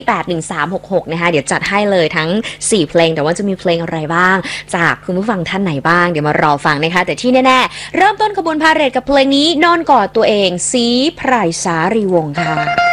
81366นะคะเดี๋ยวจัดให้เลยทั้ง4เพลงแต่ว่าจะมีเพลงอะไรบ้างจากคุณผู้ฟังท่านไหนบ้างเดี๋ยวมารอฟังนะคะแต่ที่แน่ๆเริ่มต้นขบวนพาเหรดกับเพลงนี้นอนกอดตัวเองศรีไพรสารีวงศ์ค่ะ